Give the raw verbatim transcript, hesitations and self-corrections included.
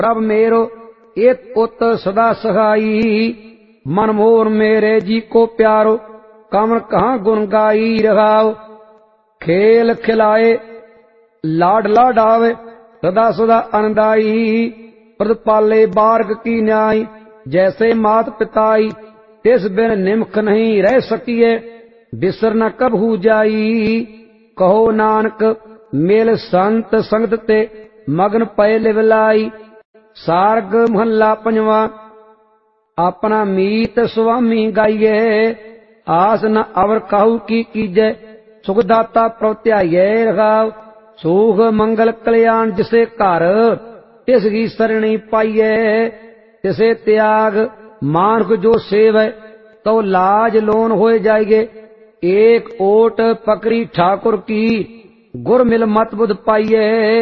प्रभ मेरो एक उत सदा सहाई। मन मोर मेरे जी को प्यारो कमन कहाँ गुण गाई रहाओ। खेल खिलाए लाड लाडावे सदा सदा अनदाई। प्रतिपाले बार्ग की न्याय जैसे मात पिताई। तिस बिन निमख नहीं रह सकिए बिसर न कबहू जाई। कहो नानक मेल संत संगत ते मगन पय लिवलाई। सारग महला पंजवा। अपना मीत स्वामी गाइए आस न अवर काहू की कीजै। सुखदाता प्रत्याये रखाव सुख मंगल कल्याण जिसे घर। तिसकी सरणी पाइये तिसे त्याग मानुख जो सेवै तो लाज लोन होए जाएगे। एक ओट पकड़ी ठाकुर की गुर मिल मत बुध पाइये।